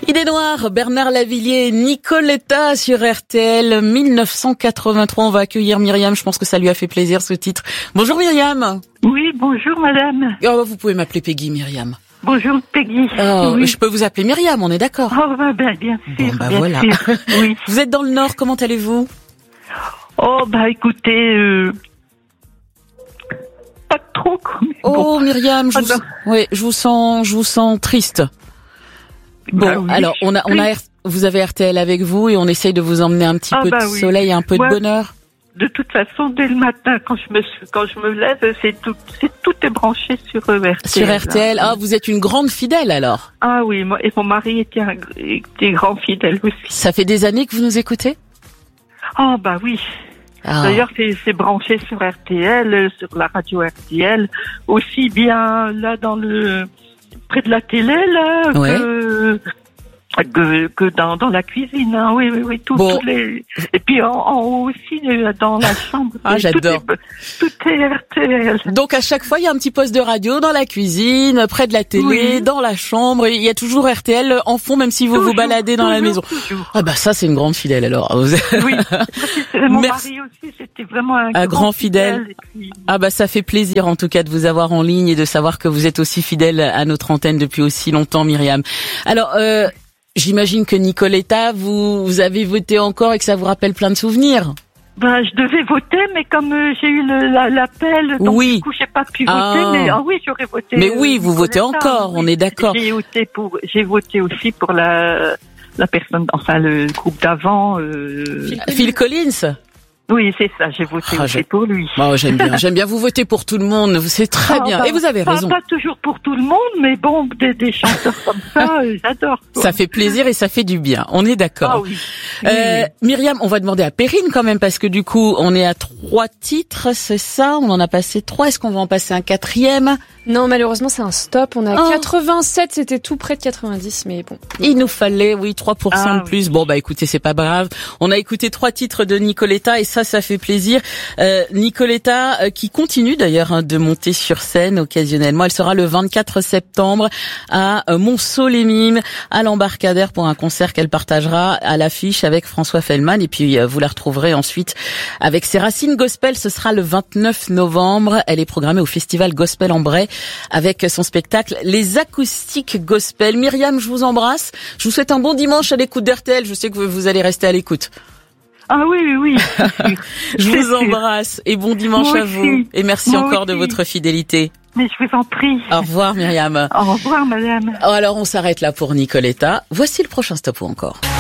Idée noire, Bernard Lavilliers, Nicoletta sur RTL 1983. On va accueillir Myriam, je pense que ça lui a fait plaisir ce titre. Bonjour Myriam. Oui, bonjour madame. Oh, vous pouvez m'appeler Peggy, Myriam. Bonjour Peggy. Oh, oui. Je peux vous appeler Myriam, on est d'accord? Oh, bien sûr. Bon, bien voilà. sûr. Oui. Vous êtes dans le Nord, comment allez-vous? Oh, écoutez, pas trop comme... Oh, Myriam, je vous sens triste. Bon, oui. alors, vous avez RTL avec vous et on essaye de vous emmener un petit peu de soleil et un peu de bonheur. De toute façon, dès le matin, quand je me lève, tout est branché sur RTL. Sur RTL. Ah, vous êtes une grande fidèle alors. Ah oui, moi et mon mari était grand fidèle aussi. Ça fait des années que vous nous écoutez? Oh oui. Ah. D'ailleurs, c'est branché sur RTL, sur la radio RTL, aussi bien là près de la télé là que dans la cuisine, hein. Oui, tous les, et puis en haut aussi dans la chambre. Ah, j'adore. Tout est RTL. Donc à chaque fois il y a un petit poste de radio dans la cuisine, près de la télé, dans la chambre, et il y a toujours RTL en fond même si vous vous baladez dans la maison. Toujours. Ah ça c'est une grande fidèle alors. Oui. Mon mari aussi c'était vraiment un grand fidèle. Puis... Ah ça fait plaisir en tout cas de vous avoir en ligne et de savoir que vous êtes aussi fidèle à notre antenne depuis aussi longtemps, Myriam. Alors j'imagine que Nicoletta, vous avez voté encore et que ça vous rappelle plein de souvenirs. Je devais voter, mais comme j'ai eu l'appel, donc du coup j'ai pas pu voter, mais oui, j'aurais voté. Mais oui, vous votez encore, on est d'accord. J'ai voté aussi pour la personne, le groupe d'avant. Phil Collins. Oui, c'est ça, j'ai voté aussi pour lui. J'aime bien vous voter pour tout le monde, c'est très bien. Et vous avez raison. Pas toujours pour tout le monde, mais bon, des chanteurs comme ça, j'adore. Ça fait plaisir et ça fait du bien, on est d'accord. Oui. Myriam, on va demander à Perrine quand même, parce que du coup, on est à 3 titres, c'est ça? On en a passé 3, est-ce qu'on va en passer un 4e? Non, malheureusement, c'est un stop. On a 87, c'était tout près de 90, mais bon. Il nous fallait, 3% de plus. Bon, écoutez, c'est pas grave. On a écouté 3 titres de Nicoletta et ça fait plaisir. Nicoletta, qui continue d'ailleurs de monter sur scène occasionnellement. Elle sera le 24 septembre à Monceau-les-Mimes, à l'Embarcadère pour un concert qu'elle partagera à l'affiche avec François Fellman. Et puis, vous la retrouverez ensuite avec ses racines gospel. Ce sera le 29 novembre. Elle est programmée au Festival Gospel en Bray avec son spectacle Les Acoustiques Gospel. Myriam, je vous embrasse. Je vous souhaite un bon dimanche à l'écoute d'RTL. Je sais que vous allez rester à l'écoute. Ah oui. Je vous embrasse et bon dimanche à vous. Et merci encore de votre fidélité. Mais je vous en prie. Au revoir Myriam. Au revoir madame. Alors on s'arrête là pour Nicoletta. Voici le prochain stop ou encore.